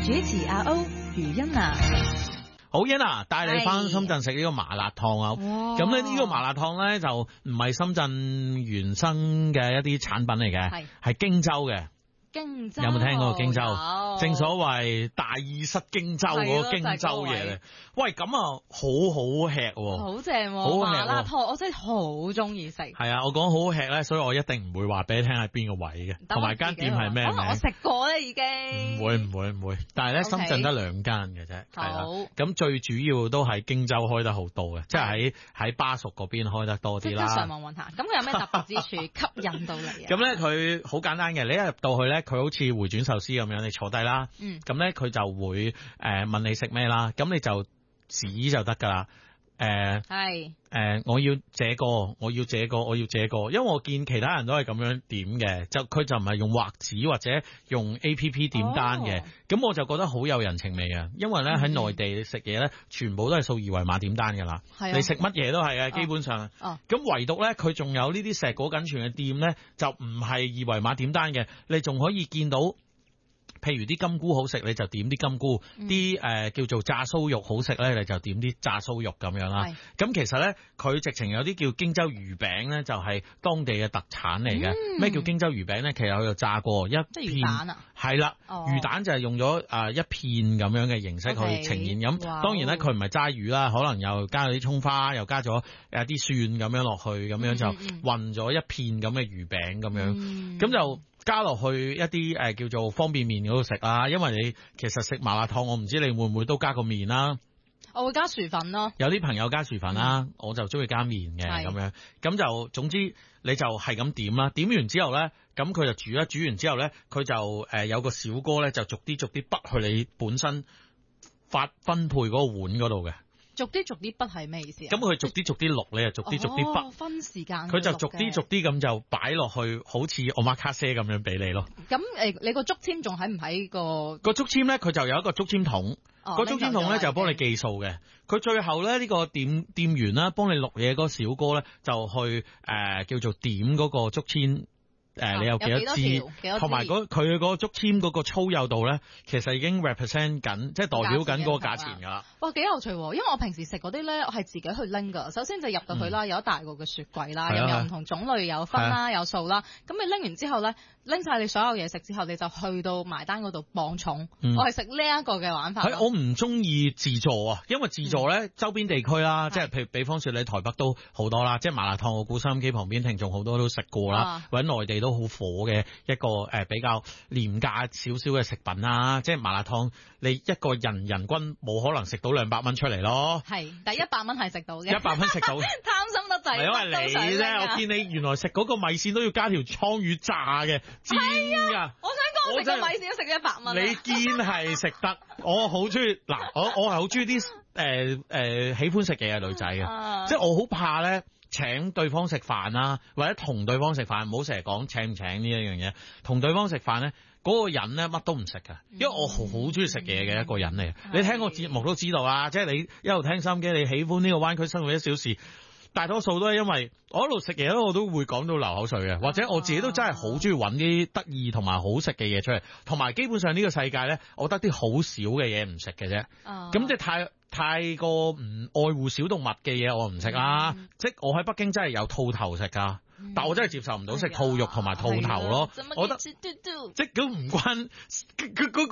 主持阿歐余欣娜。 好欣啊，帶你翻深圳食呢個麻辣燙啊！咁咧呢個麻辣燙咧就唔係深圳原生嘅一啲產品嚟嘅，係荊州嘅。荊州有冇聽過荊州？正所謂大意失荊州嗰個荊州嘢咧。喂，咁啊好好吃喎， 好正喎！ 好麻辣燙我真係好中意食。 係啊，我講好好吃咧，所以我一定唔會話俾你聽係邊個位嘅，同埋間店係咩名。 我食過咧已經。 唔會，但係咧深圳得2間嘅啫，係啦。咁最主要都係荊州開得好多嘅，即係喺巴蜀嗰邊開得多啲啦。 即上網揾下，咁佢有咩特別之處吸引到你啊？ 咁咧佢好簡單嘅，你一入到去咧，佢好似回轉壽司咁樣，你坐低啦，咁咧佢就會問你食咩啦，咁你就指就得噶啦。我要這個，我要這個，我要這個，因為我見其他人都係咁樣點嘅，佢就唔係用畫紙或者用 APP 點單嘅，咁我就覺得好有人情味啊！因為咧喺內地食嘢咧，全部都係掃二維碼點單噶啦，你食乜嘢都係嘅，基本上。咁唯獨咧，佢仲有呢啲碩果僅存嘅店咧，就唔係二維碼點單嘅，你仲可以見到。譬如啲金菇好食，你就點啲金菇；啲叫做炸酥肉好食咧，你就點啲炸酥肉咁樣啦。咁其實咧，佢直情有啲叫荊州魚餅咧，就係當地嘅特產嚟嘅。咩叫荊州魚餅咧？其實佢就炸過一片， 魚蛋啊， 係啦，魚蛋就係用咗一片咁樣嘅形式去呈現。咁當然咧，佢唔係齋魚啦，可能又加咗啲葱花，又加咗啲蒜咁樣落去，咁樣就混咗一片咁嘅魚餅咁樣，咁就。加落去一啲叫做方便麵嗰度食啊，因為你其實食麻辣燙，我唔知你會唔會都加個麵啦。 我會加薯粉咯。有啲朋友加薯粉啦，我就中意加麵嘅咁樣。咁就總之你就係咁點啦。點完之後咧，咁佢就煮啦。煮完之後咧，佢就有個小哥咧，就逐啲筆去你本身分配嗰個碗嗰度嘅。 逐啲筆係咩意思啊？ 咁佢逐啲錄，你就逐啲筆。 分時間。 佢就逐啲咁就擺落去，好似omakase咁樣俾你咯。 咁你個竹籤仲喺唔喺個竹籤咧？佢就有一個竹籤筒，個竹籤筒咧就幫你計數嘅。佢最後咧呢個店員啦，幫你錄嘢嗰個小哥咧，就去叫做點嗰個竹籤。你有幾多支？同埋佢嗰個竹籤嗰個粗幼度咧，其實已經 represent 緊，即係代表緊嗰個價錢噶啦。 哇，幾有趣喎！因為我平時食嗰啲咧，我係自己去拎噶。首先就入到去啦，有一大個嘅雪櫃啦，又有唔同種類有分啦，有數啦。咁你拎完之後咧，拎晒你所有嘢食之後，你就去到埋單嗰度磅重。我係食呢一個嘅玩法。 我唔中意自助啊，因為自助咧周邊地區啦，即係譬如比方說你台北都好多啦，即係麻辣燙，我估收音機旁邊聽眾好多都食過啦，或者內地都好火嘅一個比較廉價少少嘅食品啦，即係麻辣燙，你一個人均冇可能食到200蚊出嚟咯。 係，但係100蚊係食到嘅。 100蚊食到， 貪心得滯。 因為你咧，我見你原來食嗰個米線都要加條倉魚炸嘅，煎㗎。 我想講我食個米線都食100蚊。 你堅係食得，我好中意嗱，我係好中意啲喜歡食嘢嘅女仔嘅，即係我好怕咧。請對方食飯啦，或者同對方食飯，唔好成日講請唔請呢一樣嘢。同對方食飯咧，嗰個人咧乜都唔食㗎，因為我好中意食嘢嘅一個人嚟。你聽我節目都知道啊，即係你一路聽收音機，你喜歡呢個灣區生活1小時，大多數都係因為我一路食嘢，我都會講到流口水嘅，或者我自己都真係好中意揾啲得意同埋好食嘅嘢出嚟，同埋基本上呢個世界咧，我得啲好少嘅嘢唔食嘅啫。咁即係太過唔愛護小動物嘅嘢我唔食啦，即係我喺北京真係有兔頭食噶，但我真係接受唔到食兔肉同埋兔頭咯，我覺得即係咁唔關嗰